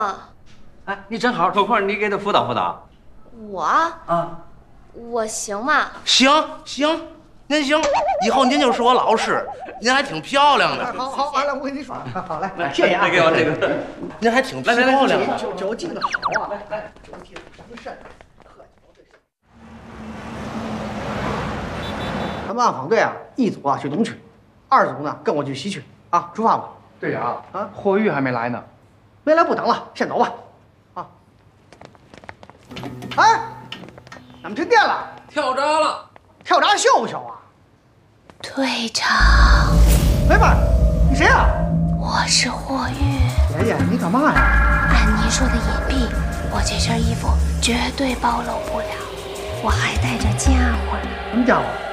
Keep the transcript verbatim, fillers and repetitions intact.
啊， 哎，你正好头块，你给他辅导辅导。 我啊， 啊， 我行吗？ 行行，您行，以后您就是我老师，您还挺漂亮的。 好好，完了，我跟你说，好来，谢谢啊。 再给我这个， 您还挺漂亮的。 酒酒敬的好啊，来来，酒敬什么事儿？喝酒这是。咱们暗访队啊，一组啊去东区，二组呢跟我去西区啊，出发吧。 队长啊， 霍玉还没来呢。 没来不等了，先走吧。啊。哎，咱们停电了， 跳闸了。 跳闸秀不秀啊？ 队长， 没吧？你谁呀？ 我是霍玉。 爷爷，你干嘛呀？ 按您说的隐蔽，我这身衣服绝对暴露不了，我还带着家伙呢。 什么家伙？